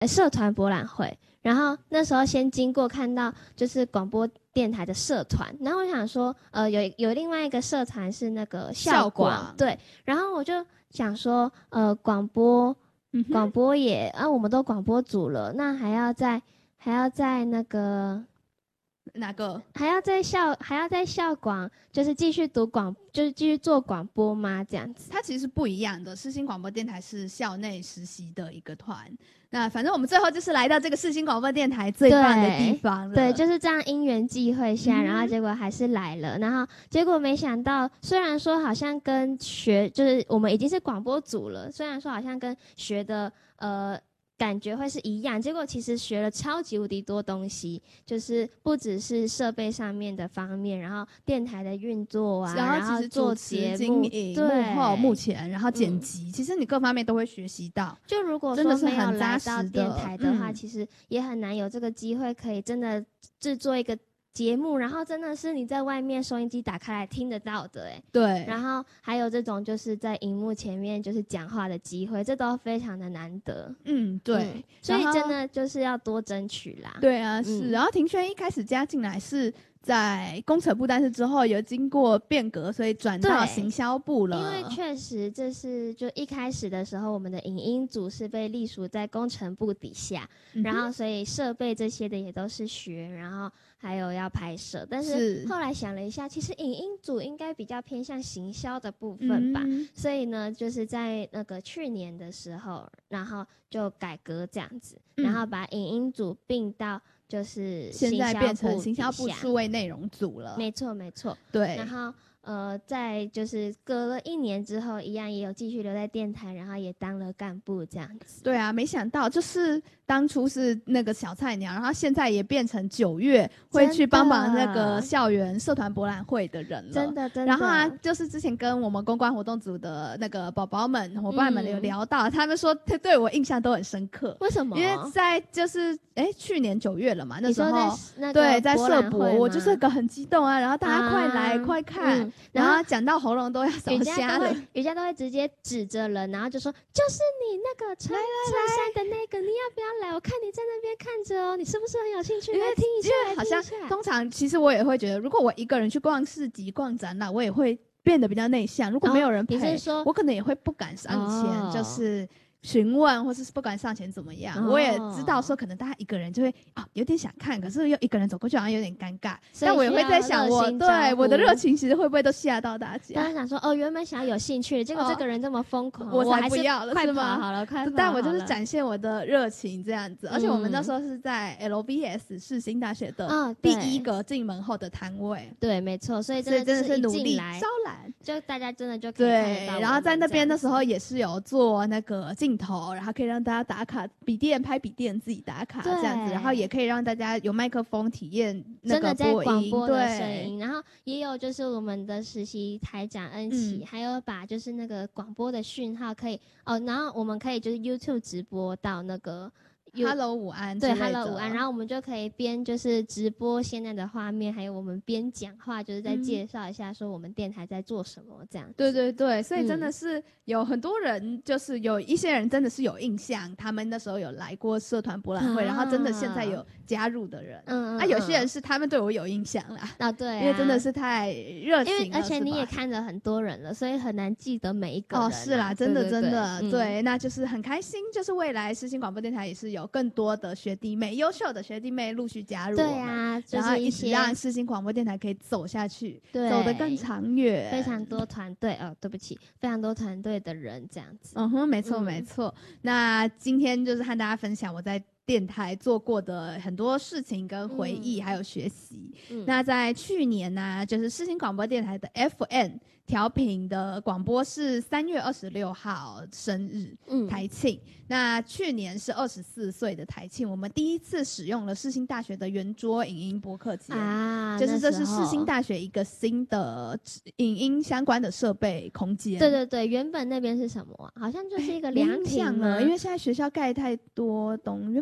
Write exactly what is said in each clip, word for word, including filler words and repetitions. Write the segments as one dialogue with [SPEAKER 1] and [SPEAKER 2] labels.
[SPEAKER 1] 呃社团博览会，然后那时候先经过看到就是广播电台的社团，然后我想说，呃，有有另外一个社团是那个校广，对，然后我就想说，呃，广播，广播也啊，我们都广播组了，那还要在还要在那个。
[SPEAKER 2] 哪个
[SPEAKER 1] 还要在校还要在校广，就是继续读广，就是继续做广播吗？这样子？
[SPEAKER 2] 它其实是不一样的。世新广播电台是校内实习的一个团，那反正我们最后就是来到这个世新广播电台最棒的地方了。
[SPEAKER 1] 对，对就是这样因缘际会下、嗯，然后结果还是来了，然后结果没想到，虽然说好像跟学，就是我们已经是广播组了，虽然说好像跟学的呃。感觉会是一样，结果其实学了超级无敌多东西，就是不只是设备上面的方面，然后电台的运作啊，然后做节目、
[SPEAKER 2] 对，幕后、幕前，然后剪辑、嗯，其实你各方面都会学习到。
[SPEAKER 1] 就如果说没有来到电台的话，嗯、其实也很难有这个机会可以真的制作一个节目，然后真的是你在外面收音机打开来听得到的，哎，
[SPEAKER 2] 对。
[SPEAKER 1] 然后还有这种就是在荧幕前面就是讲话的机会，这都非常的难得。
[SPEAKER 2] 嗯，对。
[SPEAKER 1] 嗯、所以真的就是要多争取啦。
[SPEAKER 2] 对啊，是。嗯、然后庭轩一开始加进来是在工程部，但是之后有经过变革，所以转到行销部了。
[SPEAKER 1] 因为确实这是就一开始的时候，我们的影音组是被隶属在工程部底下，嗯、然后所以设备这些的也都是学，然后还有要拍摄。但是后来想了一下，其实影音组应该比较偏向行销的部分吧，嗯、所以呢，就是在那个去年的时候，然后就改革这样子，嗯、然后把影音组并到。就是
[SPEAKER 2] 现在变成行销部数位内容组了，
[SPEAKER 1] 没错没错，
[SPEAKER 2] 对。
[SPEAKER 1] 然后呃，在就是隔了一年之后，一样也有继续留在电台，然后也当了干部这样子。
[SPEAKER 2] 对啊，没想到就是当初是那个小菜鸟，然后现在也变成九月会去帮忙那个校园社团博览会的人了，
[SPEAKER 1] 真的真的。
[SPEAKER 2] 然后啊，就是之前跟我们公关活动组的那个宝宝们、伙伴们有聊到，嗯、他们说他对我印象都很深刻。
[SPEAKER 1] 为什么？
[SPEAKER 2] 因为在就是哎去年九月了嘛，那时候
[SPEAKER 1] 在那
[SPEAKER 2] 对在社博，我就是个很激动啊，然后大家快来、啊、快看。嗯然后讲到喉咙都要烧瞎了，
[SPEAKER 1] 瑜伽都会直接指着人，然后就说：“就是你那个穿衬衫的那个，你要不要来？我看你在那边看着哦，你是不是很有兴趣？来听一下，来听一下。”
[SPEAKER 2] 好像通常其实我也会觉得，如果我一个人去逛市集、逛展览，我也会变得比较内向。如果没有人陪，
[SPEAKER 1] 哦、你是说
[SPEAKER 2] 我可能也会不敢上前，哦、就是。询问或是不管上前怎么样、哦、我也知道说可能大家一个人就会哦有点想看，可是又一个人走过去好像有点尴尬，但我也会在想我对我的热情其实会不会都吓到大家，
[SPEAKER 1] 大家想说哦原本想要有兴趣的，结果这个人这么疯狂、哦、
[SPEAKER 2] 我才不要了，
[SPEAKER 1] 快
[SPEAKER 2] 是吗？
[SPEAKER 1] 好了快跑
[SPEAKER 2] 但我就是展现我的热情这样子、嗯、而且我们那时候是在 L B S 世新大学的第一个进门后的摊位、哦、
[SPEAKER 1] 对没错，所以真的是
[SPEAKER 2] 努力
[SPEAKER 1] 招
[SPEAKER 2] 揽，
[SPEAKER 1] 就大家真的就可以看得到。
[SPEAKER 2] 对，然后在那边的时候也是有做那个镜头，然后可以让大家打卡，笔电拍笔电自己打卡这样子，然后也可以让大家有麦克风体验那个播音，真的在
[SPEAKER 1] 广播的声音。然后也有就是我们的实习台长恩琪、嗯，还有把就是那个广播的讯号可以哦，然后我们可以就是 YouTube 直播到那个。
[SPEAKER 2] Hello 午安，
[SPEAKER 1] 对 Hello 午安，然后我们就可以边就是直播现在的画面，还有我们边讲话，就是在介绍一下说我们电台在做什么这样子。
[SPEAKER 2] 对对对，所以真的是有很多人，就是有一些人真的是有印象，他们那时候有来过社团博览会、啊，然后真的现在有加入的人。嗯嗯。啊，有些人是他们对我有印象啦。
[SPEAKER 1] 啊，对啊。
[SPEAKER 2] 因为真的是太热情了，因为
[SPEAKER 1] 而且你也看了很多人了，所以很难记得每一个人、啊。
[SPEAKER 2] 哦，是啦，真的
[SPEAKER 1] 对对对
[SPEAKER 2] 真的、
[SPEAKER 1] 嗯、
[SPEAKER 2] 对，那就是很开心，就是未来世新广播电台也是有。有更多的学弟妹，优秀的学弟妹陆续加入我们，
[SPEAKER 1] 对啊，就是、
[SPEAKER 2] 然后一起让世新广播电台可以走下去，走得更长远。
[SPEAKER 1] 非常多团队哦，对不起，非常多团队的人这样子。
[SPEAKER 2] 嗯哼，没错、嗯、没错。那今天就是和大家分享我在电台做过的很多事情跟回忆、嗯、还有学习、嗯、那在去年呢、啊、就是世新广播电台的 F M 调频的广播是三月二十六号生日、嗯、台庆，那去年是二十四岁的台庆，我们第一次使用了世新大学的圆桌影音播客间啊，就是这是世新大学一个新的影音相关的设备空间。
[SPEAKER 1] 对对对，原本那边是什么啊？好像就是一个凉亭嘛，
[SPEAKER 2] 因为现在学校盖太多栋，原本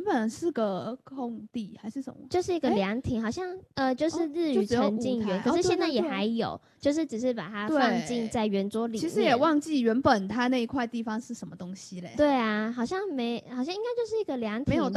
[SPEAKER 2] 本是个空地还是什么？
[SPEAKER 1] 就是一个凉亭，好像呃就是日语沉浸园，可是现在也还有，就是只是把它放进在圆桌里面。
[SPEAKER 2] 其实也忘记原本它那一块地方是什么东西嘞。
[SPEAKER 1] 对啊，好像没，好像应该就是一个凉亭吧。没
[SPEAKER 2] 有